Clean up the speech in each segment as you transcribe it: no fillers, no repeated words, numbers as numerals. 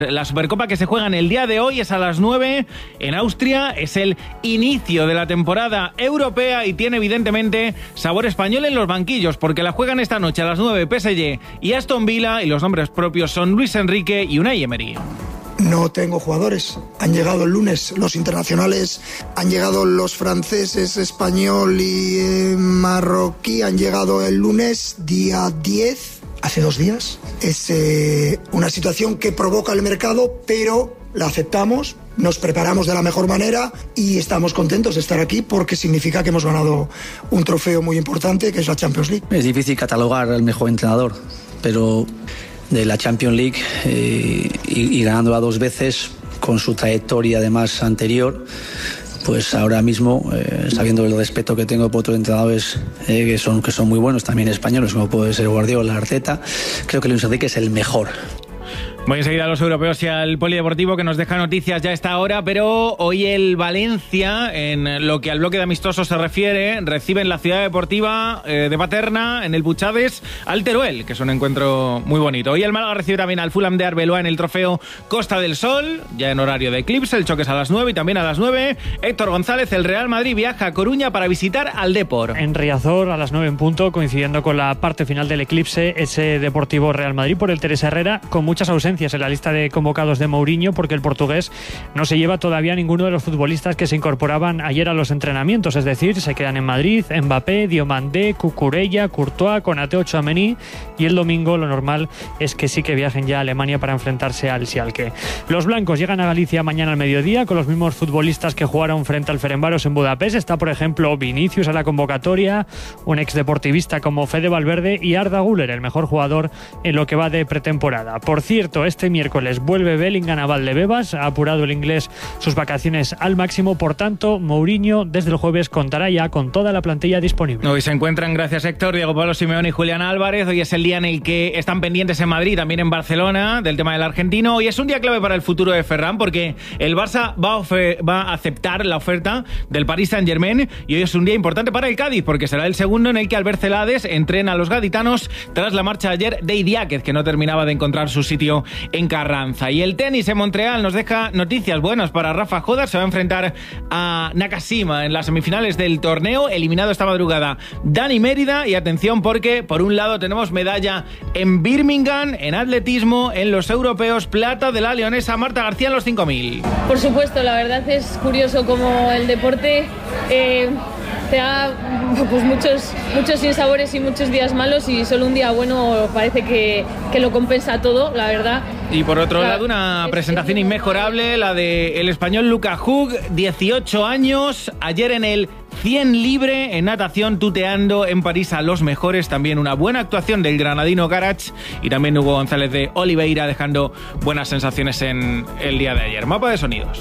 La Supercopa que se juega en el día de hoy es a las 9 en Austria, es el inicio de la temporada europea y tiene evidentemente sabor español en los banquillos, porque la juegan esta noche a las 9 PSG y Aston Villa, y los nombres propios son Luis Enrique y Unai Emery. No tengo jugadores. Han llegado el lunes los internacionales, han llegado los franceses, español y marroquí, han llegado el lunes, día 10, hace 2 días. Es una situación que provoca el mercado, pero la aceptamos, nos preparamos de la mejor manera y estamos contentos de estar aquí porque significa que hemos ganado un trofeo muy importante, que es la Champions League. Es difícil catalogar al mejor entrenador, pero de la Champions League y ganándola 2 veces con su trayectoria además anterior, pues ahora mismo, sabiendo el respeto que tengo por otros entrenadores que son muy buenos, también españoles, como puede ser Guardiola, Arteta, creo que Luis Enrique es el mejor. Voy enseguida a los europeos y al polideportivo, que nos deja noticias ya a esta hora, pero hoy el Valencia, en lo que al bloque de amistosos se refiere, recibe en la ciudad deportiva de Paterna, en el Puchades, al Teruel, que es un encuentro muy bonito. Hoy el Málaga recibe también al Fulham de Arbeloa en el trofeo Costa del Sol, ya en horario de eclipse, el choque es a las 9 y también a las 9. Héctor González, el Real Madrid viaja a Coruña para visitar al Depor. En Riazor a las 9 en punto, coincidiendo con la parte final del eclipse, ese Deportivo Real Madrid por el Teresa Herrera, con muchas ausencias en la lista de convocados de Mourinho, porque el portugués no se lleva todavía ninguno de los futbolistas que se incorporaban ayer a los entrenamientos, es decir, se quedan en Madrid Mbappé, Diomandé, Cucurella, Courtois, Konaté, Tchouaméni, y el domingo lo normal es que sí que viajen ya a Alemania para enfrentarse al Schalke. Los blancos llegan a Galicia mañana al mediodía con los mismos futbolistas que jugaron frente al Ferencváros en Budapest. Está, por ejemplo, Vinicius a la convocatoria, un exdeportivista como Fede Valverde y Arda Güler, el mejor jugador en lo que va de pretemporada. Por cierto, este miércoles vuelve Bellingham a Valdebebas, ha apurado el inglés sus vacaciones al máximo, por tanto, Mourinho desde el jueves contará ya con toda la plantilla disponible. Hoy se encuentran, gracias Héctor, Diego Pablo Simeone y Julián Álvarez. Hoy es el día en el que están pendientes en Madrid, también en Barcelona, del tema del argentino. Hoy es un día clave para el futuro de Ferran, porque el Barça va a aceptar la oferta del Paris Saint-Germain, y hoy es un día importante para el Cádiz, porque será el segundo en el que Albert Celades entrena a los gaditanos tras la marcha ayer de Idiáquez, que no terminaba de encontrar su sitio en Carranza. Y el tenis en Montreal nos deja noticias buenas para Rafa Jodar. Se va a enfrentar a Nakashima en las semifinales del torneo, eliminado esta madrugada Dani Mérida. Y atención, porque por un lado tenemos medalla en Birmingham en atletismo, en los europeos, plata de la leonesa Marta García en los 5000. Por supuesto, la verdad es curioso como el deporte te da pues muchos sinsabores y muchos días malos, y solo un día bueno parece que lo compensa todo, la verdad. Y por otro lado, una presentación inmejorable, la del español Luka Hug, 18 años, ayer en el 100 libre en natación, tuteando en París a los mejores. También una buena actuación del granadino Garach, y también Hugo González de Oliveira, dejando buenas sensaciones en el día de ayer. Mapa de sonidos.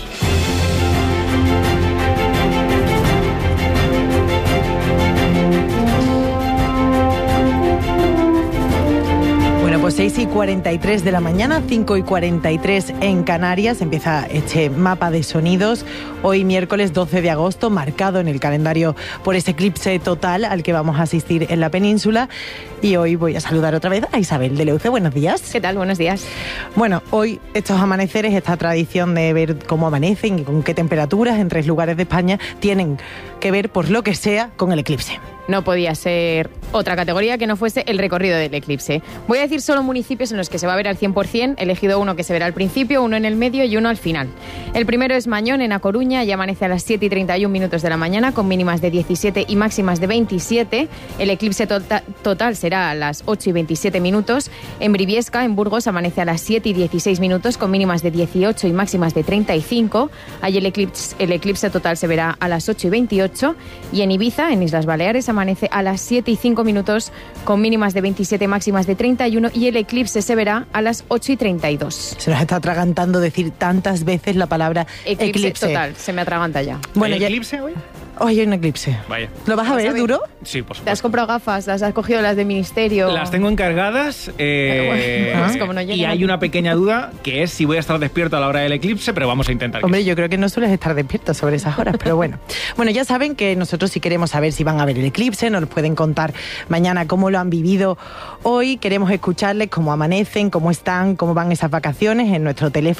Pues 6:43 de la mañana, 5:43 en Canarias, empieza este mapa de sonidos. Hoy miércoles 12 de agosto, marcado en el calendario por ese eclipse total al que vamos a asistir en la península. Y hoy voy a saludar otra vez a Isabel de Leuce. Buenos días. ¿Qué tal? Buenos días. Bueno, hoy estos amaneceres, esta tradición de ver cómo amanecen y con qué temperaturas en 3 lugares de España, tienen que ver, por lo que sea, con el eclipse. No podía ser otra categoría que no fuese el recorrido del eclipse. Voy a decir solo municipios en los que se va a ver al 100%, he elegido uno que se verá al principio, uno en el medio y uno al final. El primero es Mañón, en A Coruña, y amanece a las 7:31 de la mañana, con mínimas de 17 y máximas de 27. El eclipse total será a las 8:27. En Briviesca, en Burgos, amanece a las 7:16, con mínimas de 18 y máximas de 35. Allí el eclipse total se verá a las 8:28. Y en Ibiza, en Islas Baleares, amanece a las 7:05, con mínimas de 27, máximas de 31, y el eclipse se verá a las 8:32. Se nos está atragantando decir tantas veces la palabra eclipse. Total, se me atraganta ya. Bueno, ¿Hay eclipse hoy? Hoy hay un eclipse. Vaya. ¿Lo vas a ver, Duro? Sí, por ¿Te has supuesto. comprado gafas? ¿Las has cogido las de ministerio? Las tengo encargadas Pues como no y llegan hay aquí. una pequeña duda que es si voy a estar despierto a la hora del eclipse, pero vamos a intentar. Hombre, yo creo que no sueles estar despierto sobre esas horas, pero bueno. Bueno, ya saben que nosotros si queremos saber si van a ver el eclipse, nos pueden contar mañana cómo lo han vivido hoy. Queremos escucharles cómo amanecen, cómo están, cómo van esas vacaciones en nuestro teléfono.